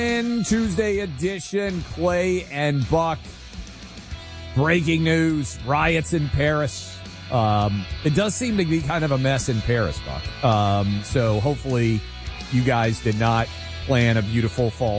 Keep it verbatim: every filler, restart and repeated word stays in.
Tuesday edition, Clay and Buck. Breaking news, riots in Paris. Um, it does seem to be kind of a mess in Paris, Buck. Um, so hopefully you guys did not plan a beautiful fall